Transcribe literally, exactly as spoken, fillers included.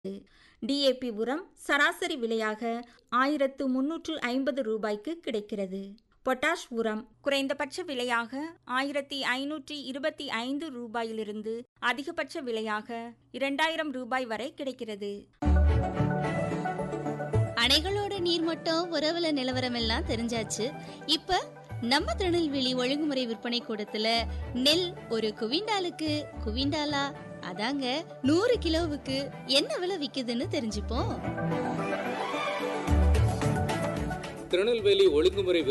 DAP உரம் சராசரி விலையாக ஆயிரத்து முன்னூற்று ஐம்பது ரூபாய்க்கு கிடைக்கிறது. பொட்டாஷ் உரம் குறைந்தபட்ச விலையாக ஆயிரத்தி ஐநூற்றி இருபத்தி ஐந்து ரூபாயிலிருந்து அதிகபட்ச விலையாக இரண்டாயிரம் ரூபாய் வரை கிடைக்கிறது. அணைகளோட நீர்மட்டம் உறவுல நிலவரம் எல்லாம் தெரிஞ்சாச்சு. இப்ப நம்ம திருநெல்வேலி ஒழுங்குமுறை விற்பனை கூடத்துல நெல் ஒரு குவிண்டாலுக்கு குவிண்டாலா அதாங்க நூறு கிலோவுக்கு என்ன விலை விக்குதுன்னு தெரிஞ்சுப்போம். திருநெல்வேலி ஒழுங்குமுறை